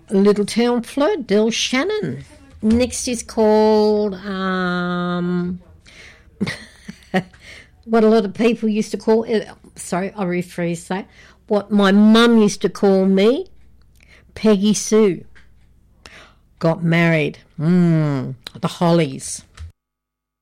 Little Town Flirt, Del Shannon. Next is called what a lot of people used to call it. Sorry, I'll rephrase that. What my mum used to call me, Peggy Sue. Got married. The Hollies.